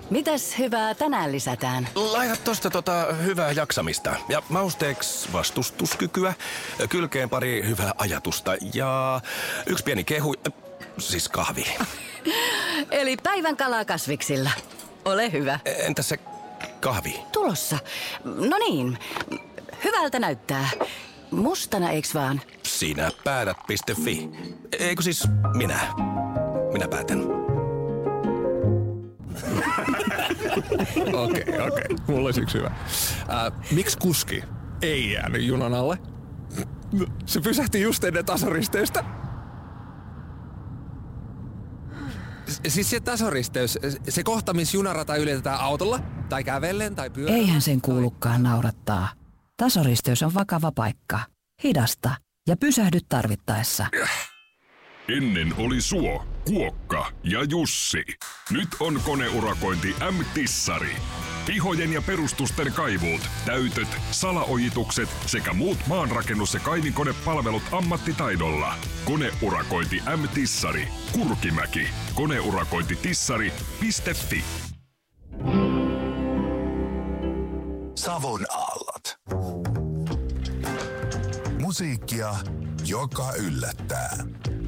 Mitäs hyvää tänään lisätään? Laita tosta hyvää jaksamista ja mausteeksi vastustuskykyä, kylkeen pari hyvää ajatusta ja yksi pieni kehu, siis kahvi. Eli päivän kalaa kasviksilla. Ole hyvä. Entä se kahvi? Tulossa. No niin, hyvältä näyttää. Mustana eiks vaan? Sinä päätät.fi. Eikö siis minä? Minä päätän. Okei. Mulla olisi yksi hyvä. Miksi kuski ei jäänyt junan alle? Se pysähti just ennen tasoristeystä. Siis se tasoristeys, se kohta, missä junarata ylitetään autolla, tai kävellen, tai pyörällä. Eihän sen kuulukaan naurattaa. Tasoristeys on vakava paikka. Hidasta ja pysähdy tarvittaessa. Ennen oli Suo, Kuokka ja Jussi. Nyt on koneurakointi M-Tissari. Pihojen ja perustusten kaivuut, täytöt, salaojitukset sekä muut maanrakennus- ja kaivinkonepalvelut ammattitaidolla. Koneurakointi M-Tissari. Kurkimäki. Koneurakointitissari.fi. Savon aallot. Musiikkia, joka yllättää.